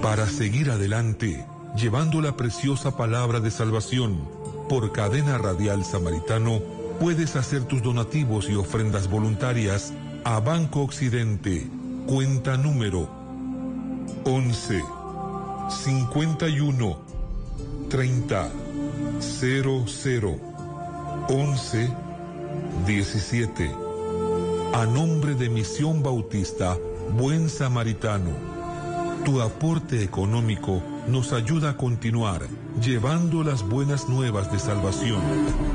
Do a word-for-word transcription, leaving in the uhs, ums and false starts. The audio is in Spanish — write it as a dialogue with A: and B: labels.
A: Para seguir adelante, llevando la preciosa palabra de salvación, por Cadena Radial Samaritano, puedes hacer tus donativos y ofrendas voluntarias a Banco Occidente, cuenta número once, cincuenta y uno, treinta, cero cero, once, diecisiete. A nombre de Misión Bautista Buen Samaritano, tu aporte económico nos ayuda a continuar llevando las buenas nuevas de salvación.